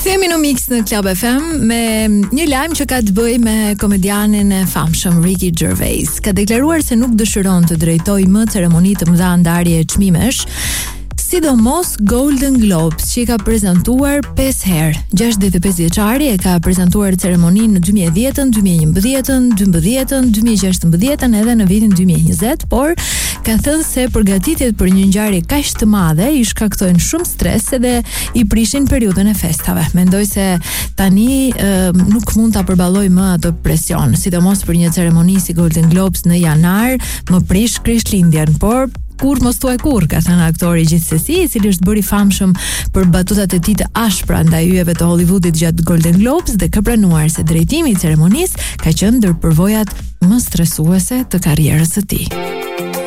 Kthehemi në Mix në Club FM me një lajm që ka të bëjë me komedianin e famshëm Ricky Gervais. Ka deklaruar se nuk dëshiron të drejtojë më ceremoni të mëdha ndarjeje çmimesh, sidomos Golden Globes, që i ka prezantuar 5 herë. 65 vjeçari e ka prezantuar ceremoninë në 2010, 2011, 2012, 2016 edhe në vitin 2020, por ka thënë se përgatitjet për një ngjarje kaq të madhe i shkaktojnë shumë stres edhe i prishin periudhën e festave. Mendoj se tani nuk mund ta përballoj më atë presion, sidomos për një ceremoni si Golden Globes në janar, më prish Krishtlindjen, por kur mos thuaj kur, ka thënë aktori gjithsesi, i cili është bërë i famshëm për batutat e tij të ashpra ndaj yjeve të Hollywoodit gjatë Golden Globes dhe ka pranuar se drejtimi i ceremonisë ka qenë ndër përvojat më stresuese të karrierës së tij.